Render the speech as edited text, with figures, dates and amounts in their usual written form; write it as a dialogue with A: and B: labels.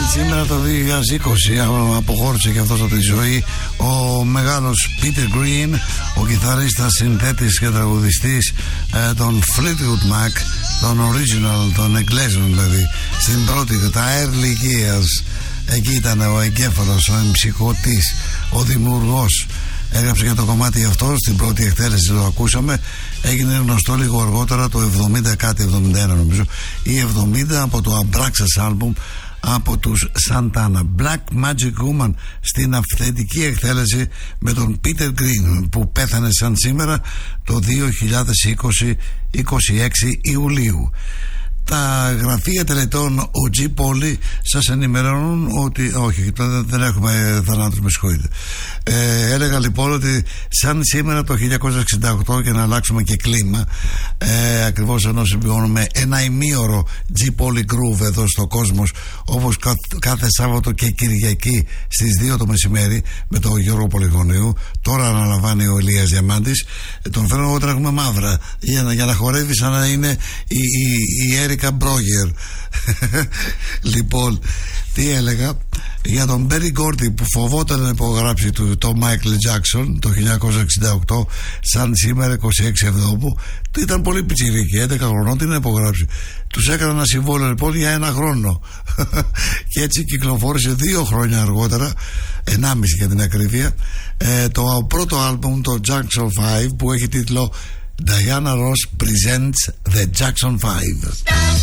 A: Σήμερα το 2020 αποχώρησε και αυτός από τη ζωή ο μεγάλος Peter Green, ο κιθαρίστας, συνθέτης και τραγουδιστής των Fleetwood Mac, των original, των Εγγλέζων δηλαδή, στην πρώτη, τα early years. Εκεί ήταν ο εγκέφαλος, ο εμψυχωτής, ο δημιουργός. Έγραψε για το κομμάτι αυτό, στην πρώτη εκτέλεση το ακούσαμε. Έγινε γνωστό λίγο αργότερα, το 70 κάτι, 71 νομίζω, ή 70, από το Abraxas album από τους Santana. Black Magic Woman στην αυθεντική εκτέλεση με τον Peter Green, που πέθανε σαν σήμερα το 2020, 26 Ιουλίου. Τα γραφεία τελετών ο G. Πόλη σας ενημερώνουν ότι όχι, δεν έχουμε θανάτους, με συγχωρείτε. Έλεγα λοιπόν ότι σαν σήμερα το 1968, και να αλλάξουμε και κλίμα, ακριβώς ενώ συμπληρώνουμε ένα ημίωρο G. Πόλη Groove εδώ στο Κόσμος, όπως κάθε Σάββατο και Κυριακή στις 2 το μεσημέρι με τον Γιώργο Πολυγωνίου. Τώρα αναλαμβάνει ο Ηλίας Διαμάντης. Τον φέρνω εγώ τραγούμε μαύρα για να χορεύει σαν να είναι η Έρικα Μπρόγερ. Λοιπόν, τι έλεγα για τον Μπέρι Γκόρτι, που φοβόταν να υπογράψει το Michael Jackson το 1968, σαν σήμερα 26 Εβδόμου. Ήταν πολύ πιτσιρίκι, 11 χρονών, τι να υπογράψει. Τους έκανα ένα συμβόλαιο λοιπόν για 1 χρόνο και έτσι κυκλοφόρησε 2 χρόνια αργότερα, 1,5 για την ακρίβεια, το πρώτο άλμπουμ, το Jackson 5, που έχει τίτλο Diana Ross Presents The Jackson 5.